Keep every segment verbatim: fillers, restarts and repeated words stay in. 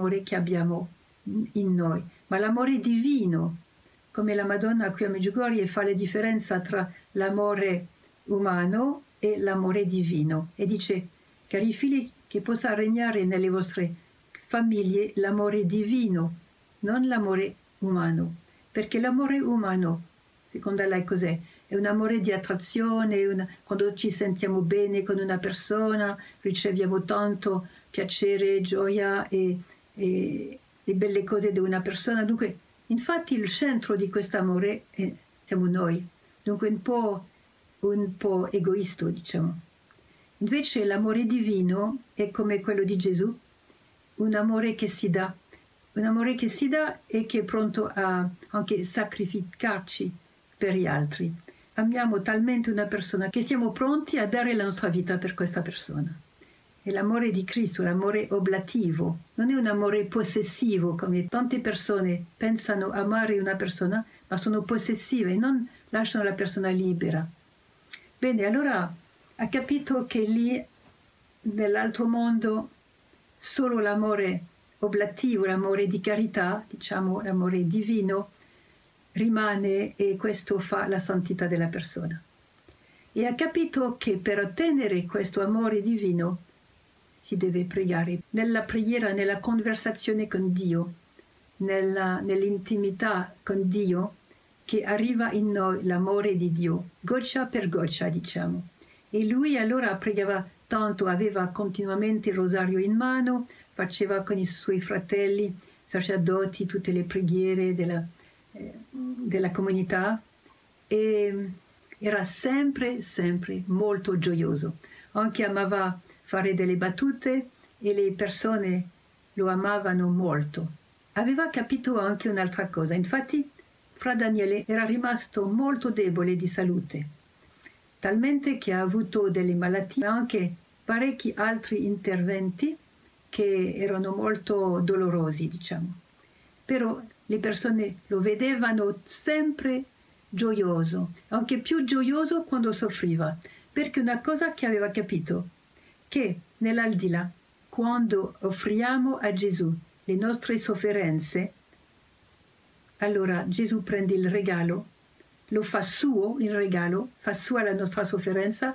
l'amore che abbiamo in noi, ma l'amore divino, come la Madonna qui a Medjugorje fa la differenza tra l'amore umano e l'amore divino. E dice, cari figli, che possa regnare nelle vostre famiglie l'amore divino, non l'amore umano. Perché l'amore umano, secondo lei cos'è? È un amore di attrazione, una, quando ci sentiamo bene con una persona, riceviamo tanto piacere, gioia e, e, e belle cose di una persona. Dunque, infatti il centro di questo amore è, siamo noi. Dunque un po', un po' egoisto, diciamo. Invece l'amore divino è come quello di Gesù, un amore che si dà, un amore che si dà e che è pronto a anche sacrificarci per gli altri. Amiamo talmente una persona che siamo pronti a dare la nostra vita per questa persona. È l'amore di Cristo, l'amore oblativo, non è un amore possessivo come tante persone pensano amare una persona, ma sono possessive e non lasciano la persona libera. Bene, allora ha capito che lì nell'altro mondo solo l'amore oblativo, l'amore di carità, diciamo l'amore divino, rimane e questo fa la santità della persona. E ha capito che per ottenere questo amore divino si deve pregare. Nella preghiera, nella conversazione con Dio, nella, nell'intimità con Dio, che arriva in noi l'amore di Dio, goccia per goccia, diciamo. E lui allora pregava tanto, aveva continuamente il rosario in mano, faceva con i suoi fratelli sacerdoti tutte le preghiere della, eh, della comunità e era sempre, sempre molto gioioso. Anche amava fare delle battute e le persone lo amavano molto. Aveva capito anche un'altra cosa, infatti Fra Daniele era rimasto molto debole di salute, talmente che ha avuto delle malattie, anche parecchi altri interventi che erano molto dolorosi, diciamo. Però le persone lo vedevano sempre gioioso, anche più gioioso quando soffriva, perché una cosa che aveva capito, che nell'aldilà, quando offriamo a Gesù le nostre sofferenze, allora Gesù prende il regalo, lo fa suo il regalo, fa sua la nostra sofferenza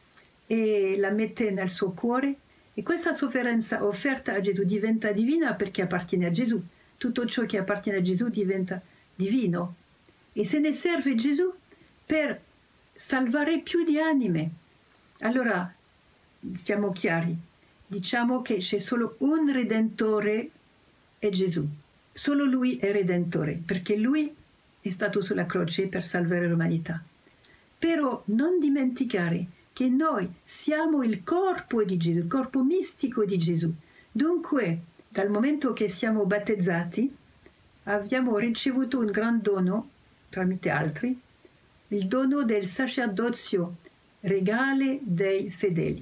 e la mette nel suo cuore e questa sofferenza offerta a Gesù diventa divina perché appartiene a Gesù. Tutto ciò che appartiene a Gesù diventa divino e se ne serve Gesù per salvare più di anime. Allora, siamo chiari, diciamo che c'è solo un Redentore, è Gesù. Solo Lui è Redentore, perché Lui è stato sulla croce per salvare l'umanità. Però non dimenticare che noi siamo il corpo di Gesù, il corpo mistico di Gesù. Dunque, dal momento che siamo battezzati, abbiamo ricevuto un gran dono, tramite altri, il dono del sacerdozio regale dei fedeli.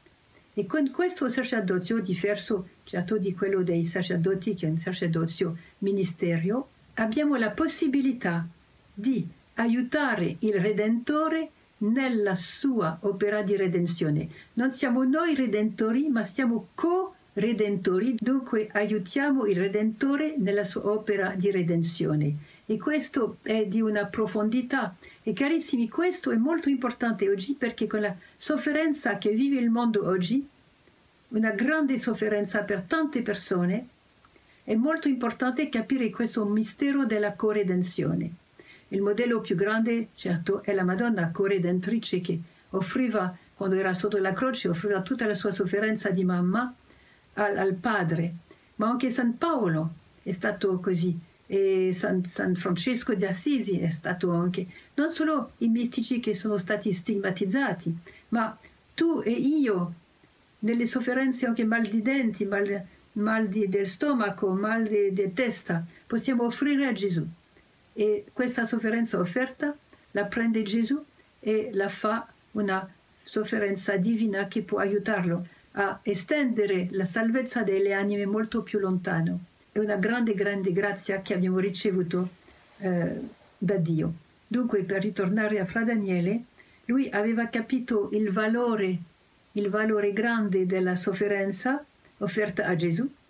E con questo sacerdozio, diverso certo di quello dei sacerdoti, che è un sacerdozio ministerio, abbiamo la possibilità di aiutare il Redentore nella sua opera di redenzione. Non siamo noi redentori, ma siamo co-redentori, dunque aiutiamo il Redentore nella sua opera di redenzione. E questo è di una profondità. E carissimi, questo è molto importante oggi perché con la sofferenza che vive il mondo oggi, una grande sofferenza per tante persone, è molto importante capire questo mistero della corredenzione. Il modello più grande, certo, è la Madonna corredentrice che offriva, quando era sotto la croce, offriva tutta la sua sofferenza di mamma al, al Padre. Ma anche San Paolo è stato così, e San, San Francesco di Assisi è stato anche, non solo i mistici che sono stati stigmatizzati, ma tu e io, nelle sofferenze anche mal di denti, mal, mal di, del stomaco, mal di, di testa, possiamo offrire a Gesù. E questa sofferenza offerta la prende Gesù e la fa una sofferenza divina che può aiutarlo a estendere la salvezza delle anime molto più lontano. È una grande, grande grazia che abbiamo ricevuto eh, da Dio. Dunque, per ritornare a Fra Daniele, lui aveva capito il valore, il valore grande della sofferenza offerta a Gesù